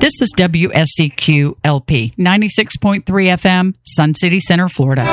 This is WSCQ LP 96.3 FM, Sun City Center, Florida.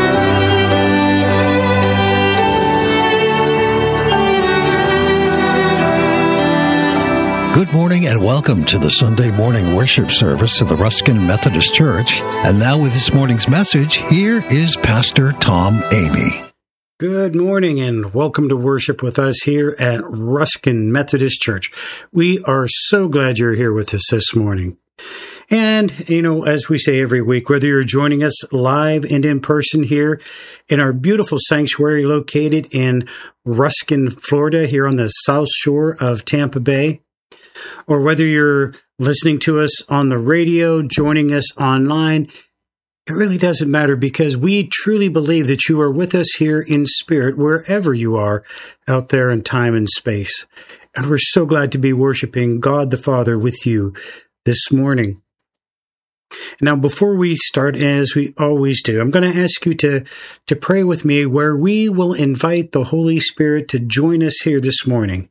Good morning and welcome to the Sunday morning worship service of the Ruskin Methodist Church. And now with this morning's message, here is Pastor Tom Amy. Good morning and welcome to worship with us here at Ruskin Methodist Church. We are so glad you're here with us this morning. And, as we say every week, whether you're joining us live and in person here in our beautiful sanctuary located in Ruskin, Florida, here on the south shore of Tampa Bay, or whether you're listening to us on the radio, joining us online, it really doesn't matter because we truly believe that you are with us here in spirit, wherever you are out there in time and space. And we're so glad to be worshiping God the Father with you this morning. Now, before we start, as we always do, I'm going to ask you to pray with me where we will invite the Holy Spirit to join us here this morning.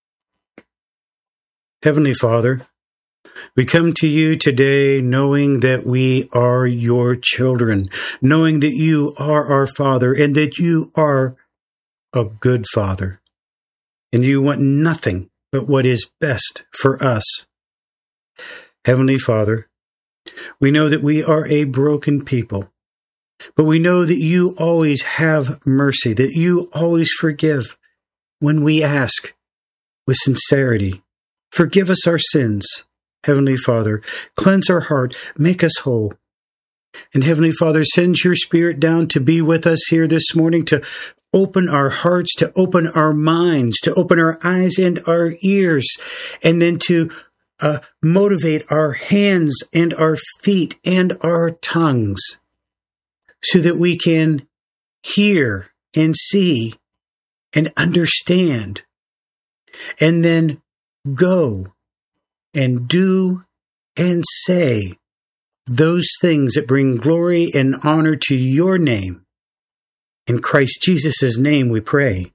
Heavenly Father, we come to you today knowing that we are your children, knowing that you are our Father and that you are a good Father, and you want nothing but what is best for us. Heavenly Father, we know that we are a broken people, but we know that you always have mercy, that you always forgive when we ask with sincerity. Forgive us our sins, Heavenly Father. Cleanse our heart. Make us whole. And Heavenly Father, send your Spirit down to be with us here this morning, to open our hearts, to open our minds, to open our eyes and our ears, and then to motivate our hands and our feet and our tongues so that we can hear and see and understand, and then go and do and say those things that bring glory and honor to your name. In Christ Jesus' name we pray.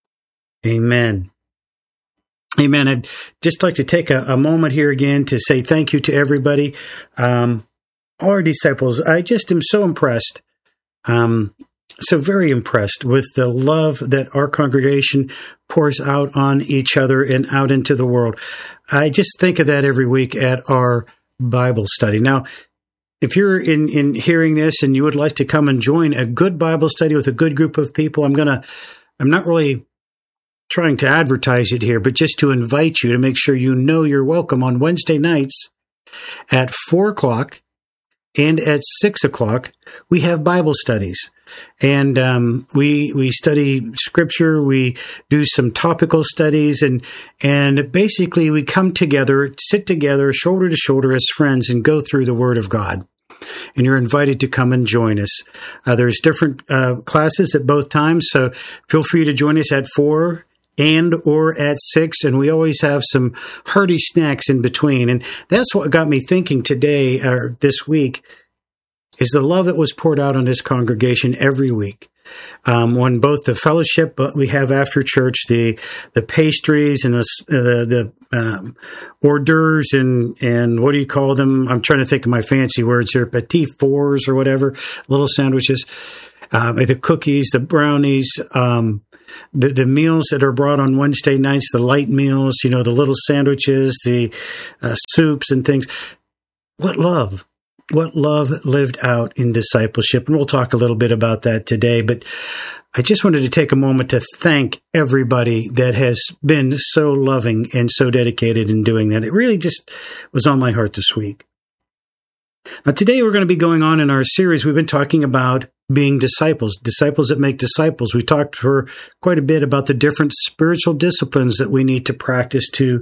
Amen. Amen. I'd just like to take a moment here again to say thank you to everybody. All our disciples, I just am so impressed. So very impressed with the love that our congregation pours out on each other and out into the world. I just think of that every week at our Bible study. Now, if you're in hearing this and you would like to come and join a good Bible study with a good group of people, I'm not really trying to advertise it here, but just to invite you to make sure you know you're welcome on Wednesday nights at 4 o'clock and at 6 o'clock. We have Bible studies. And we study Scripture, we do some topical studies, and basically we come together, sit together, shoulder to shoulder as friends, and go through the Word of God. And you're invited to come and join us. There's different classes at both times, so feel free to join us at 4 and or at 6, and we always have some hearty snacks in between. And that's what got me thinking today, or this week, is the love that was poured out on this congregation every week. When both the fellowship we have after church, the pastries and the hors d'oeuvres and what do you call them? I'm trying to think of my fancy words here, petit fours or whatever, little sandwiches, the cookies, the brownies, the meals that are brought on Wednesday nights, the light meals, the little sandwiches, the soups and things. What love lived out in discipleship. And we'll talk a little bit about that today. But I just wanted to take a moment to thank everybody that has been so loving and so dedicated in doing that. It really just was on my heart this week. Now, today we're going to be going on in our series. We've been talking about being disciples that make disciples. We talked for quite a bit about the different spiritual disciplines that we need to practice to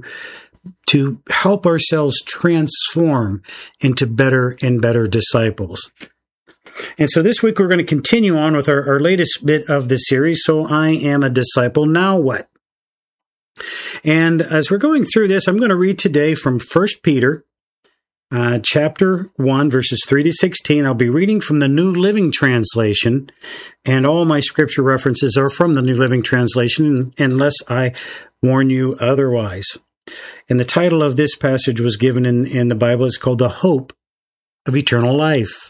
help ourselves transform into better and better disciples. And so this week we're going to continue on with our latest bit of the series, So I Am a Disciple, Now What? And as we're going through this, I'm going to read today from 1 Peter chapter 1, verses 3 to 16. I'll be reading from the New Living Translation, and all my scripture references are from the New Living Translation, unless I warn you otherwise. And the title of this passage was given in the Bible. It's called The Hope of Eternal Life.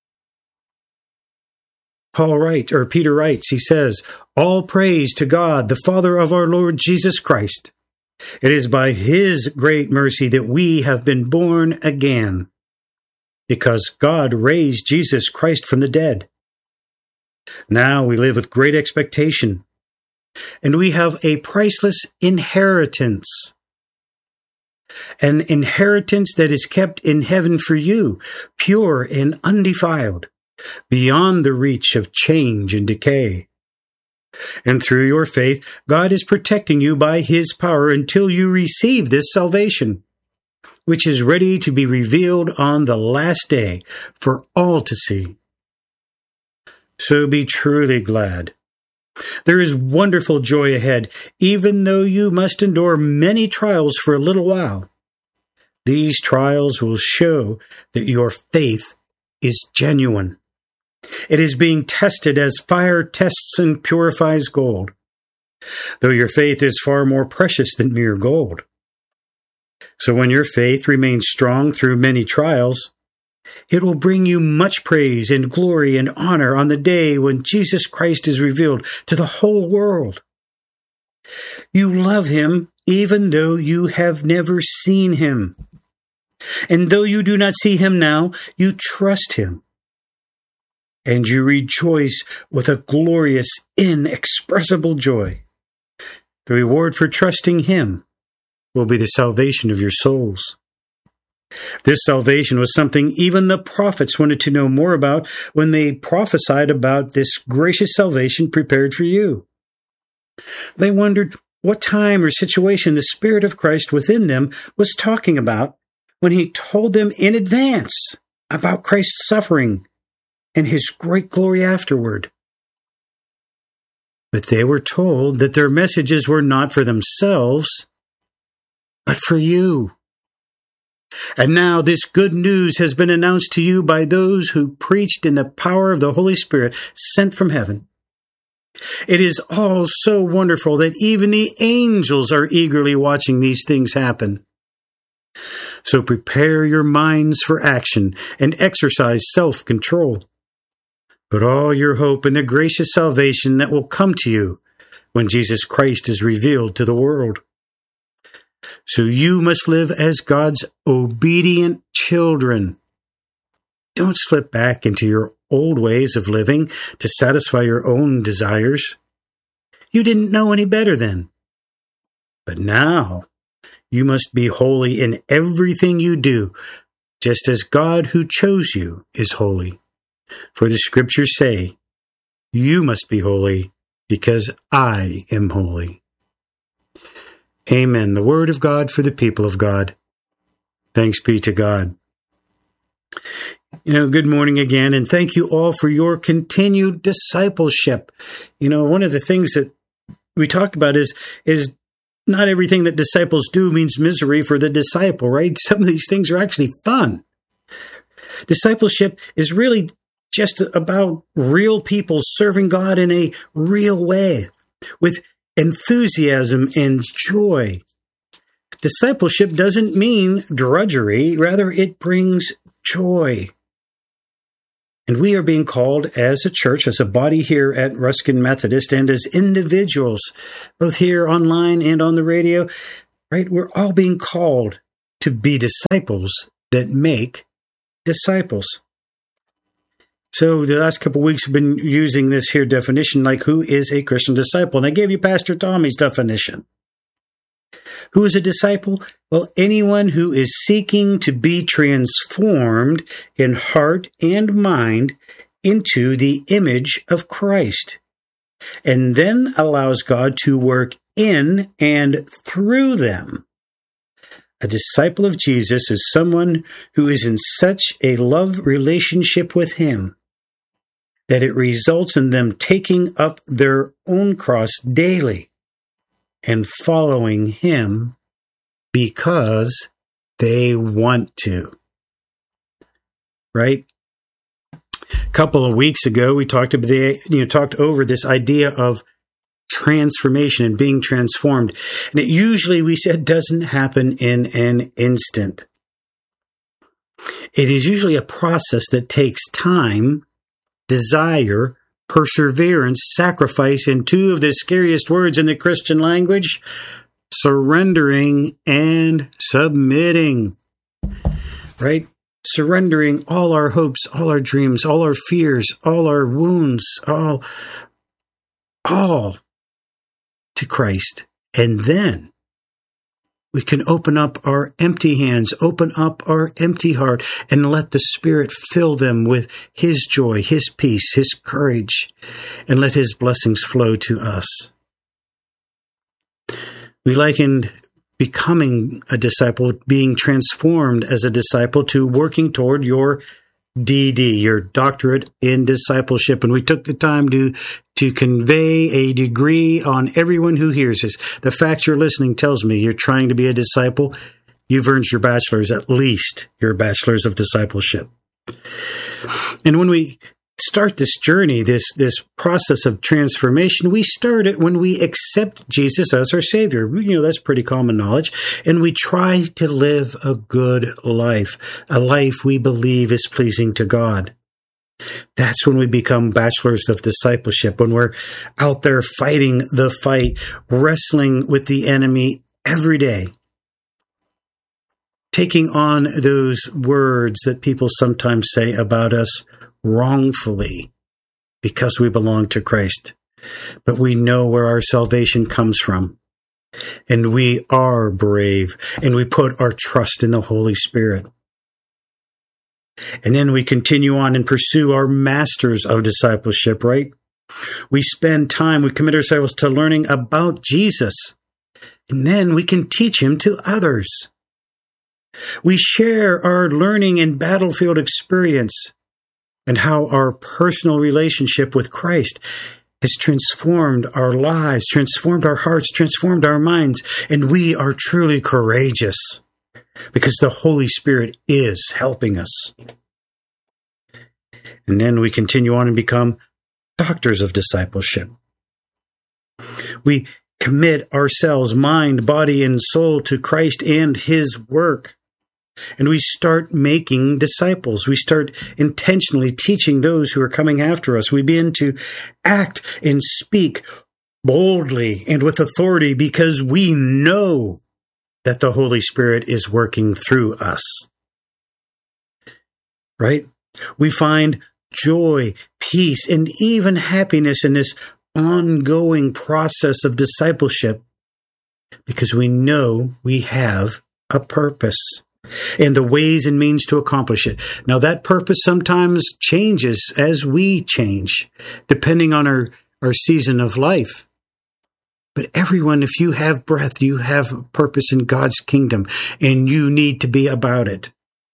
Peter writes, he says, "All praise to God, the Father of our Lord Jesus Christ. It is by his great mercy that we have been born again, because God raised Jesus Christ from the dead. Now we live with great expectation, and we have a priceless inheritance, an inheritance that is kept in heaven for you, pure and undefiled, beyond the reach of change and decay. And through your faith, God is protecting you by his power until you receive this salvation, which is ready to be revealed on the last day for all to see. So be truly glad. There is wonderful joy ahead, even though you must endure many trials for a little while. These trials will show that your faith is genuine. It is being tested as fire tests and purifies gold, though your faith is far more precious than mere gold. So when your faith remains strong through many trials, it will bring you much praise and glory and honor on the day when Jesus Christ is revealed to the whole world. You love him even though you have never seen him. And though you do not see him now, you trust him. And you rejoice with a glorious, inexpressible joy. The reward for trusting him will be the salvation of your souls. This salvation was something even the prophets wanted to know more about when they prophesied about this gracious salvation prepared for you. They wondered what time or situation the Spirit of Christ within them was talking about when he told them in advance about Christ's suffering and his great glory afterward. But they were told that their messages were not for themselves, but for you. And now this good news has been announced to you by those who preached in the power of the Holy Spirit sent from heaven. It is all so wonderful that even the angels are eagerly watching these things happen. So prepare your minds for action and exercise self-control. Put all your hope in the gracious salvation that will come to you when Jesus Christ is revealed to the world. So you must live as God's obedient children. Don't slip back into your old ways of living to satisfy your own desires. You didn't know any better then. But now you must be holy in everything you do, just as God who chose you is holy. For the scriptures say, "You must be holy because I am holy." Amen. The word of God for the people of God. Thanks be to God. Good morning again, and thank you all for your continued discipleship. One of the things that we talked about is not everything that disciples do means misery for the disciple, right? Some of these things are actually fun. Discipleship is really just about real people serving God in a real way, with enthusiasm and joy. Discipleship doesn't mean drudgery, rather it brings joy. And we are being called as a church, as a body here at Ruskin Methodist, and as individuals, both here online and on the radio, right? We're all being called to be disciples that make disciples. So the last couple of weeks I've been using this here definition, like who is a Christian disciple? And I gave you Pastor Tommy's definition. Who is a disciple? Well, anyone who is seeking to be transformed in heart and mind into the image of Christ, and then allows God to work in and through them. A disciple of Jesus is someone who is in such a love relationship with him that it results in them taking up their own cross daily and following him because they want to. Right? A couple of weeks ago, we talked over this idea of transformation and being transformed. And it usually, we said, doesn't happen in an instant. It is usually a process that takes time, desire, perseverance, sacrifice, and two of the scariest words in the Christian language, surrendering and submitting. Right? Surrendering all our hopes, all our dreams, all our fears, all our wounds, all to Christ. And then we can open up our empty hands, open up our empty heart, and let the Spirit fill them with His joy, His peace, His courage, and let His blessings flow to us. We likened becoming a disciple, being transformed as a disciple, to working toward your DD, your doctorate in discipleship. And we took the time to convey a degree on everyone who hears this. The fact you're listening tells me you're trying to be a disciple. You've earned your bachelor's, at least your bachelor's of discipleship. And when we start this journey, this process of transformation, we start it when we accept Jesus as our Savior. That's pretty common knowledge. And we try to live a good life, a life we believe is pleasing to God. That's when we become bachelors of discipleship, when we're out there fighting the fight, wrestling with the enemy every day, taking on those words that people sometimes say about us wrongfully because we belong to Christ. But we know where our salvation comes from. And we are brave, and we put our trust in the Holy Spirit. And then we continue on and pursue our masters of discipleship, right? We spend time, we commit ourselves to learning about Jesus, and then we can teach Him to others. We share our learning and battlefield experience and how our personal relationship with Christ has transformed our lives, transformed our hearts, transformed our minds, and we are truly courageous because the Holy Spirit is helping us. And then we continue on and become doctors of discipleship. We commit ourselves, mind, body, and soul to Christ and His work. And we start making disciples. We start intentionally teaching those who are coming after us. We begin to act and speak boldly and with authority because we know that the Holy Spirit is working through us. Right? We find joy, peace, and even happiness in this ongoing process of discipleship because we know we have a purpose and the ways and means to accomplish it. Now, that purpose sometimes changes as we change, depending on our season of life. But everyone, if you have breath, you have a purpose in God's kingdom, and you need to be about it.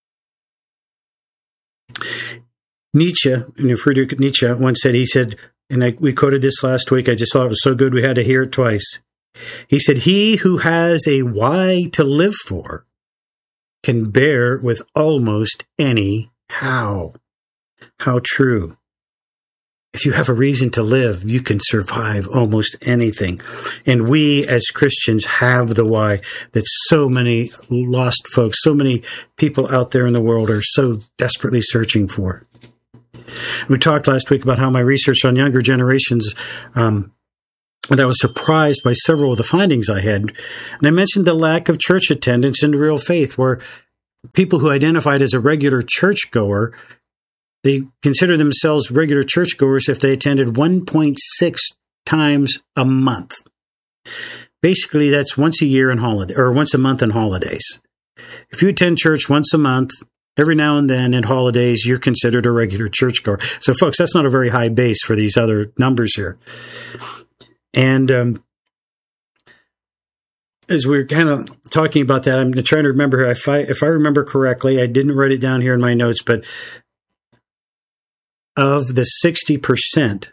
Nietzsche, Friedrich Nietzsche once said, we quoted this last week, I just thought it was so good we had to hear it twice. He said, "He who has a why to live for can bear with almost any how." How true. If you have a reason to live, you can survive almost anything. And we as Christians have the why that so many lost folks, so many people out there in the world are so desperately searching for. We talked last week about how my research on younger generations, and I was surprised by several of the findings I had. And I mentioned the lack of church attendance in real faith, where people who identified as a regular churchgoer, they consider themselves regular churchgoers if they attended 1.6 times a month. Basically, that's once a year in holiday, or once a month in holidays. If you attend church once a month, every now and then in holidays, you're considered a regular churchgoer. So, folks, that's not a very high base for these other numbers here. And as we're kind of talking about that, I'm trying to remember if I remember correctly. I didn't write it down here in my notes, but of the 60%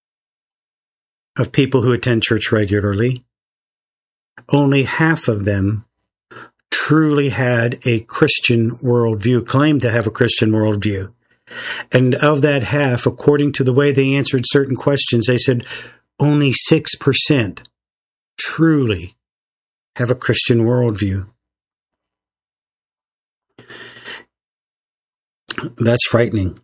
of people who attend church regularly, only half of them truly had a Christian worldview, claimed to have a Christian worldview. And of that half, according to the way they answered certain questions, they said, only 6% truly have a Christian worldview. That's frightening.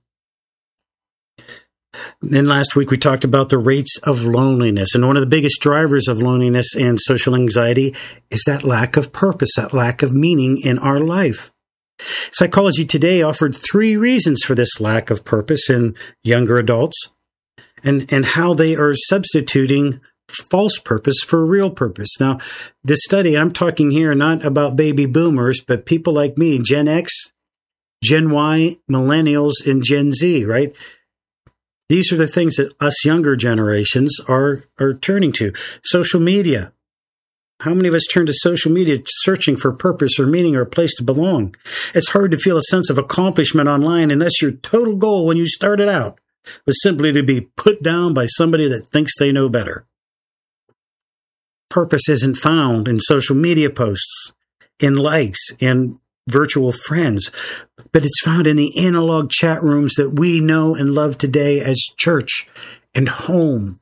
Then last week we talked about the rates of loneliness. And one of the biggest drivers of loneliness and social anxiety is that lack of purpose, that lack of meaning in our life. Psychology Today offered 3 reasons for this lack of purpose in younger adults and how they are substituting false purpose for real purpose. Now, this study, I'm talking here not about baby boomers, but people like me, Gen X, Gen Y, millennials, and Gen Z, right? These are the things that us younger generations are turning to. Social media. How many of us turn to social media searching for purpose or meaning or a place to belong? It's hard to feel a sense of accomplishment online unless your total goal when you started out was simply to be put down by somebody that thinks they know better. Purpose isn't found in social media posts, in likes, in virtual friends, but it's found in the analog chat rooms that we know and love today as church and home.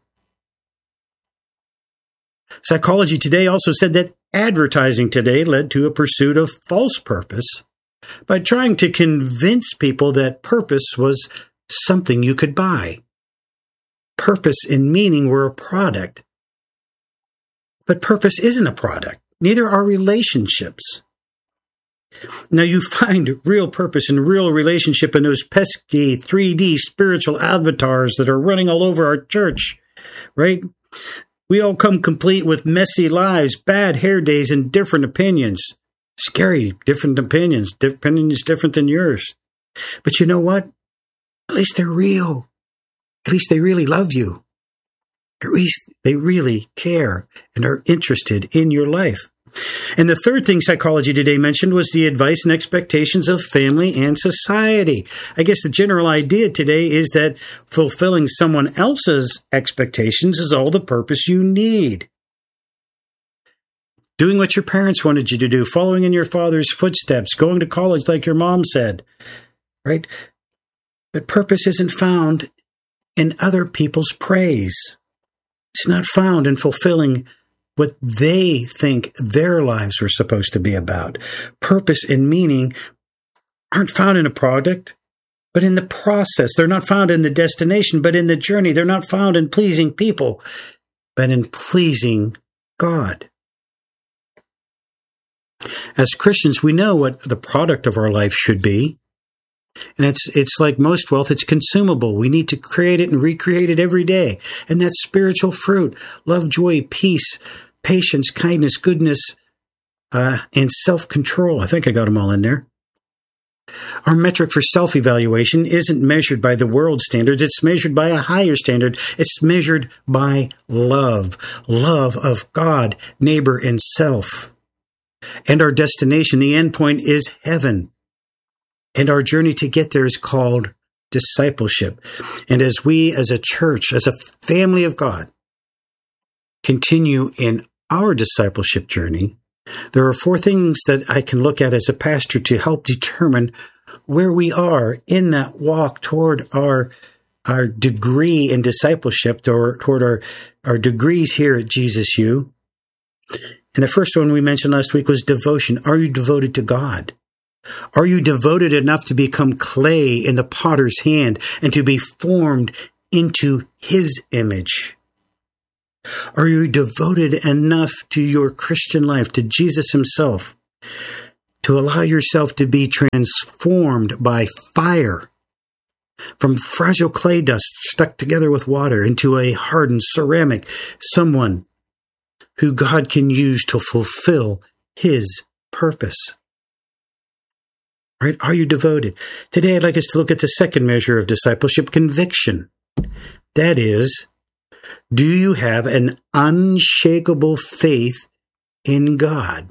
Psychology Today also said that advertising today led to a pursuit of false purpose by trying to convince people that purpose was something you could buy. Purpose and meaning were a product. But purpose isn't a product. Neither are relationships. Now, you find real purpose and real relationship in those pesky 3D spiritual avatars that are running all over our church, right? We all come complete with messy lives, bad hair days, and different opinions. Scary, different opinions. Opinions different than yours. But you know what? At least they're real. At least they really love you. At least they really care and are interested in your life. And the third thing Psychology Today mentioned was the advice and expectations of family and society. I guess the general idea today is that fulfilling someone else's expectations is all the purpose you need. Doing what your parents wanted you to do, following in your father's footsteps, going to college like your mom said, right? But purpose isn't found in other people's praise. It's not found in fulfilling what they think their lives were supposed to be about. Purpose and meaning aren't found in a product, but in the process. They're not found in the destination, but in the journey. They're not found in pleasing people, but in pleasing God. As Christians, we know what the product of our life should be. And it's like most wealth, it's consumable. We need to create it and recreate it every day. And that's spiritual fruit, love, joy, peace, patience, kindness, goodness, and self-control. I think I got them all in there. Our metric for self-evaluation isn't measured by the world standards. It's measured by a higher standard. It's measured by love of God, neighbor, and self. And our destination, the end point, is heaven. And our journey to get there is called discipleship. And as we, as a church, as a family of God, continue in our discipleship journey, there are 4 things that I can look at as a pastor to help determine where we are in that walk toward our degree in discipleship, toward our degrees here at Jesus U. And the first one we mentioned last week was devotion. Are you devoted to God? Are you devoted enough to become clay in the potter's hand and to be formed into his image? Are you devoted enough to your Christian life, to Jesus himself, to allow yourself to be transformed by fire from fragile clay dust stuck together with water into a hardened ceramic, someone who God can use to fulfill his purpose? Right? Are you devoted? Today, I'd like us to look at the second measure of discipleship, conviction. That is, do you have an unshakable faith in God?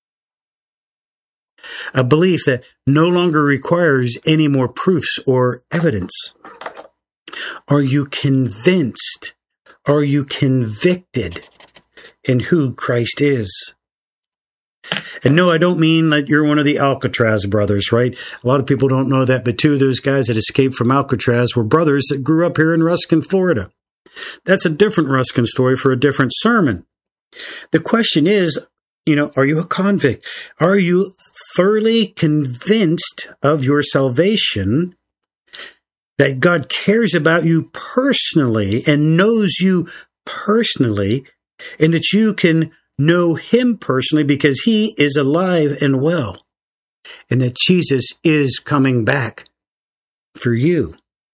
A belief that no longer requires any more proofs or evidence. Are you convinced? Are you convicted in who Christ is? And no, I don't mean that you're one of the Alcatraz brothers, right? A lot of people don't know that, but 2 of those guys that escaped from Alcatraz were brothers that grew up here in Ruskin, Florida. That's a different Ruskin story for a different sermon. The question is, are you a convict? Are you thoroughly convinced of your salvation, that God cares about you personally and knows you personally, and that you can know Him personally because He is alive and well, and that Jesus is coming back for you?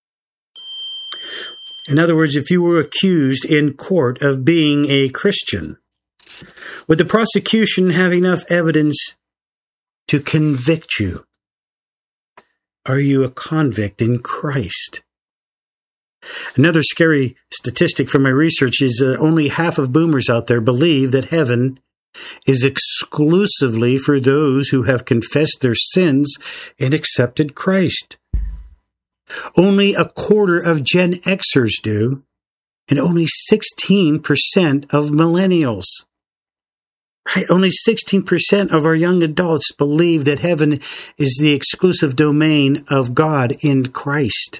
In other words, if you were accused in court of being a Christian, would the prosecution have enough evidence to convict you? Are you a convict in Christ? Another scary statistic from my research is that only half of boomers out there believe that heaven is exclusively for those who have confessed their sins and accepted Christ. Only a quarter of Gen Xers do, and only 16% of millennials. Right? Only 16% of our young adults believe that heaven is the exclusive domain of God in Christ.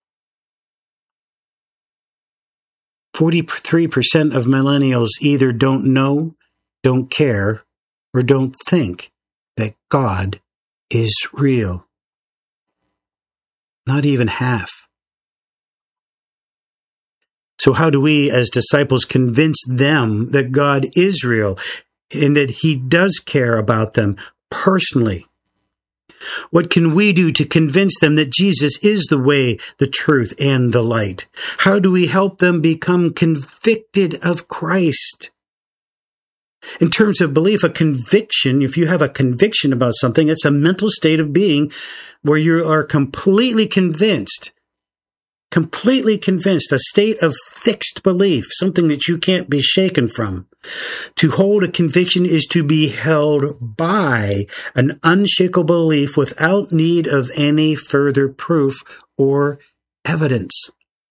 43% of millennials either don't know, don't care, or don't think that God is real. Not even half. So how do we as disciples convince them that God is real and that He does care about them personally? What can we do to convince them that Jesus is the way, the truth, and the light? How do we help them become convicted of Christ? In terms of belief, a conviction, if you have a conviction about something, it's a mental state of being where you are completely convinced, a state of fixed belief, something that you can't be shaken from. To hold a conviction is to be held by an unshakable belief without need of any further proof or evidence.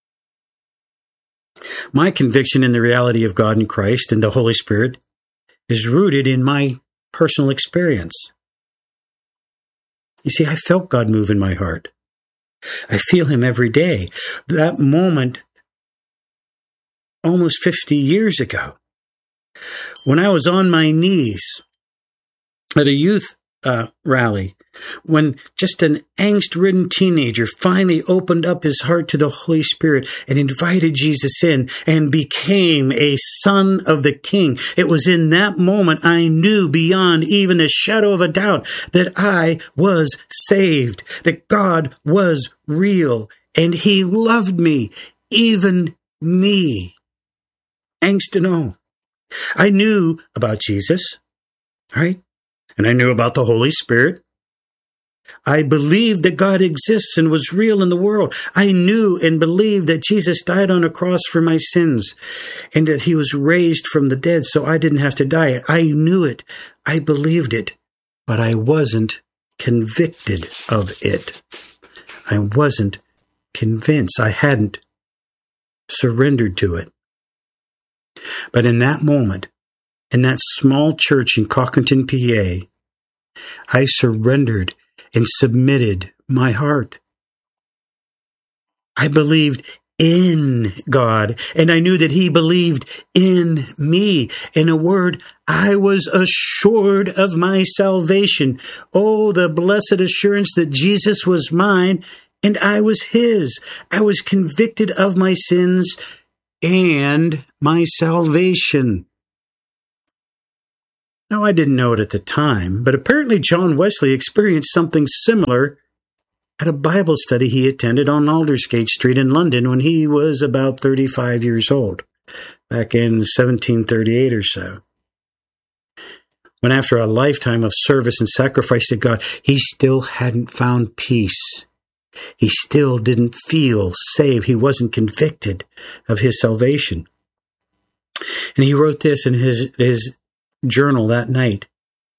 My conviction in the reality of God and Christ and the Holy Spirit is rooted in my personal experience. You see, I felt God move in my heart. I feel Him every day. That moment, almost 50 years ago, when I was on my knees at a youth rally, when just an angst-ridden teenager finally opened up his heart to the Holy Spirit and invited Jesus in and became a son of the King. It was in that moment I knew beyond even the shadow of a doubt that I was saved, that God was real, and He loved me, even me, angst and all. I knew about Jesus, right? And I knew about the Holy Spirit. I believed that God exists and was real in the world. I knew and believed that Jesus died on a cross for my sins and that He was raised from the dead so I didn't have to die. I knew it. I believed it. But I wasn't convicted of it. I wasn't convinced. I hadn't surrendered to it. But in that moment, in that small church in Cockerton, PA, I surrendered and submitted my heart. I believed in God, and I knew that He believed in me. In a word, I was assured of my salvation. Oh, the blessed assurance that Jesus was mine and I was His. I was convicted of my sins and my salvation. Now, I didn't know it at the time, but apparently John Wesley experienced something similar at a Bible study he attended on Aldersgate Street in London when he was about 35 years old, back in 1738 or so. When after a lifetime of service and sacrifice to God, he still hadn't found peace. He still didn't feel saved. He wasn't convicted of his salvation. And he wrote this in his journal that night.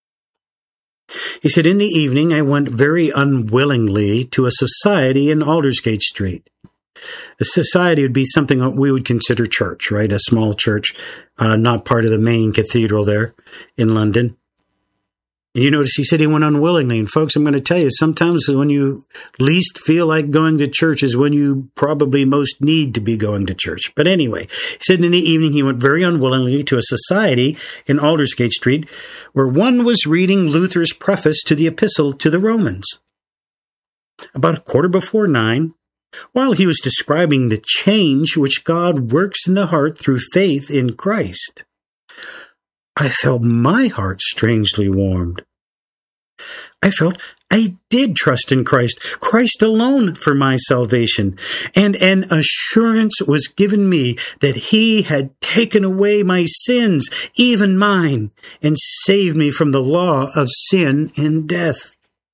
He said, "In the evening, I went very unwillingly to a society in Aldersgate Street." A society would be something we would consider church, right? A small church, not part of the main cathedral there in London. And you notice he said he went unwillingly. And folks, I'm going to tell you, sometimes when you least feel like going to church is when you probably most need to be going to church. But anyway, he said in the evening he went very unwillingly to a society in Aldersgate Street where one was reading Luther's preface to the Epistle to the Romans. About 9:15, while he was describing the change which God works in the heart through faith in Christ, I felt my heart strangely warmed. I felt I did trust in Christ alone for my salvation, and an assurance was given me that he had taken away my sins, even mine, and saved me from the law of sin and death.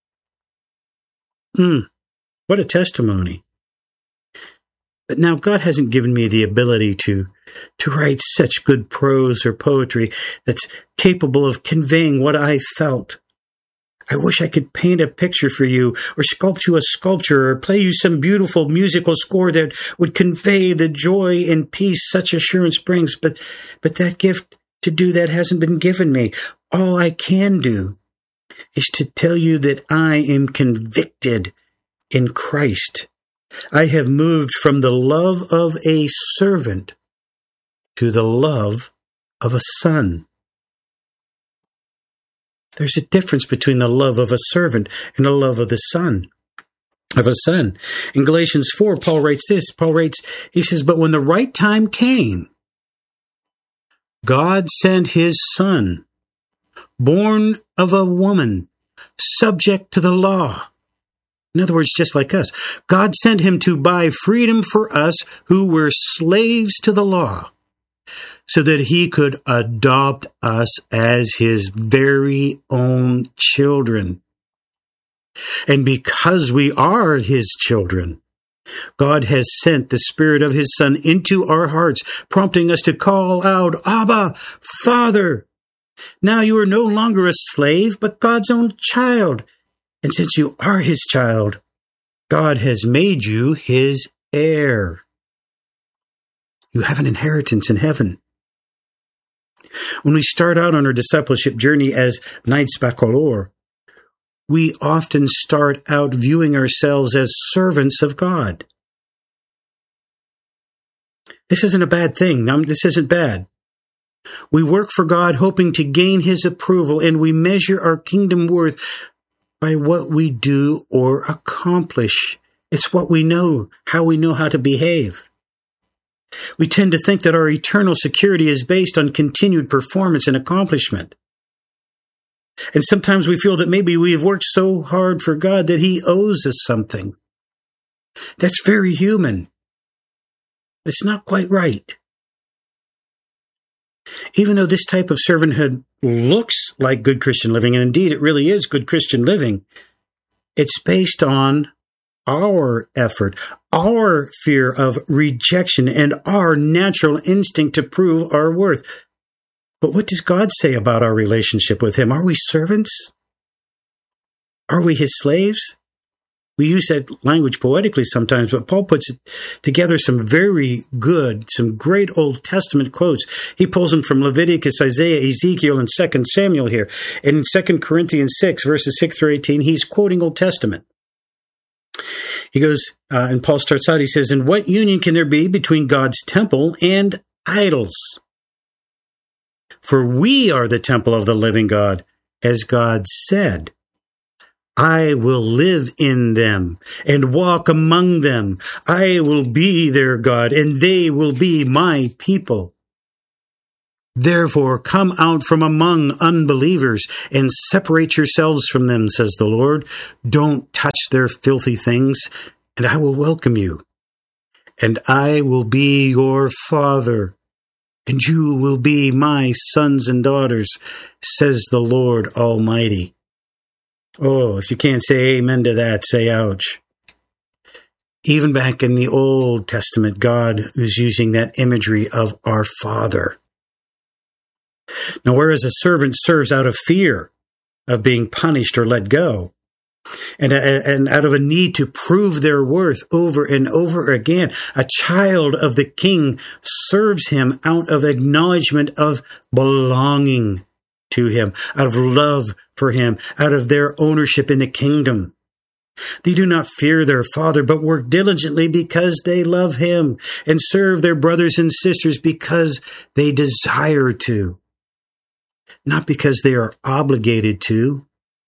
What a testimony. But now God hasn't given me the ability to write such good prose or poetry that's capable of conveying what I felt. I wish I could paint a picture for you, or sculpt you a sculpture, or play you some beautiful musical score that would convey the joy and peace such assurance brings. But that gift to do that hasn't been given me. All I can do is to tell you that I am convicted in Christ. I have moved from the love of a servant to the love of a son. There's a difference between the love of a servant and the love of the son. In Galatians 4, Paul writes this. He says, "But when the right time came, God sent his son, born of a woman, subject to the law." In other words, just like us. God sent him to buy freedom for us who were slaves to the law, so that he could adopt us as his very own children. And because we are his children, God has sent the Spirit of his Son into our hearts, prompting us to call out, "Abba, Father." Now you are no longer a slave, but God's own child. And since you are his child, God has made you his heir. You have an inheritance in heaven. When we start out on our discipleship journey as Knights Bacolor, we often start out viewing ourselves as servants of God. This isn't a bad thing. This isn't bad. We work for God hoping to gain his approval, and we measure our kingdom worth by what we do or accomplish. It's what we know, how we know how to behave. We tend to think that our eternal security is based on continued performance and accomplishment. And sometimes we feel that maybe we have worked so hard for God that he owes us something. That's very human. It's not quite right. Even though this type of servanthood looks like good Christian living, and indeed it really is good Christian living, it's based on our effort, our fear of rejection, and our natural instinct to prove our worth. But what does God say about our relationship with him? Are we servants? Are we his slaves? We use that language poetically sometimes, but Paul puts together some great Old Testament quotes. He pulls them from Leviticus, Isaiah, Ezekiel, and 2 Samuel here. And in 2 Corinthians 6, verses 6 through 18, he's quoting Old Testament. He goes, and Paul starts out, he says, "And what union can there be between God's temple and idols? For we are the temple of the living God, as God said, I will live in them and walk among them. I will be their God, and they will be my people. Therefore, come out from among unbelievers and separate yourselves from them, says the Lord. Don't touch their filthy things, and I will welcome you. And I will be your Father, and you will be my sons and daughters, says the Lord Almighty." Oh, if you can't say amen to that, say ouch. Even back in the Old Testament, God was using that imagery of our Father. Now, whereas a servant serves out of fear of being punished or let go, and out of a need to prove their worth over and over again, a child of the King serves him out of acknowledgement of belonging to him, out of love for him, out of their ownership in the kingdom. They do not fear their father, but work diligently because they love him, and serve their brothers and sisters because they desire to, not because they are obligated to.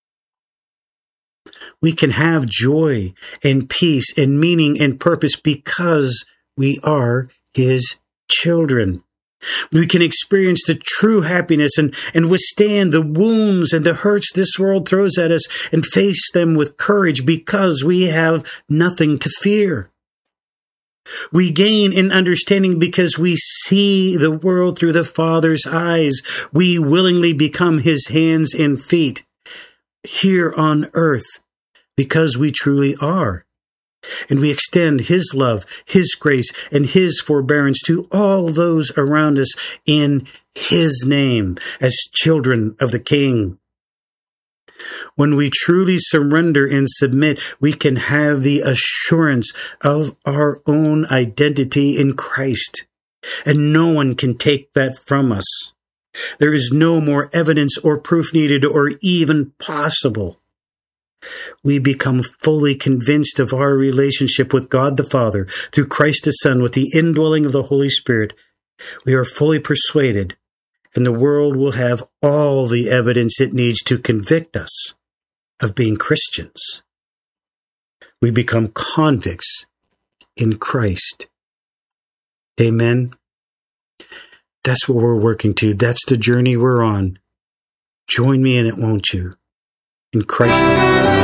We can have joy and peace and meaning and purpose because we are his children. We can experience the true happiness and withstand the wounds and the hurts this world throws at us and face them with courage because we have nothing to fear. We gain in understanding because we see the world through the Father's eyes. We willingly become his hands and feet here on earth because we truly are. And we extend his love, his grace, and his forbearance to all those around us in his name as children of the King. When we truly surrender and submit, we can have the assurance of our own identity in Christ, and no one can take that from us. There is no more evidence or proof needed or even possible. We become fully convinced of our relationship with God the Father through Christ the Son with the indwelling of the Holy Spirit. We are fully persuaded, and the world will have all the evidence it needs to convict us of being Christians. We become convicts in Christ. Amen. That's what we're working to. That's the journey we're on. Join me in it, won't you? In Christ's name.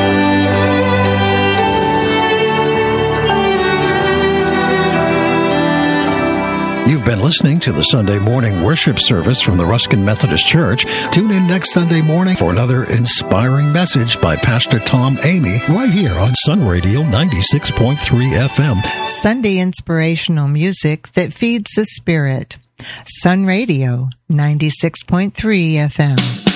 You've been listening to the Sunday morning worship service from the Ruskin Methodist Church. Tune in next Sunday morning for another inspiring message by Pastor Tom Amy right here on Sun Radio 96.3 FM. Sunday inspirational music that feeds the spirit. Sun Radio 96.3 FM.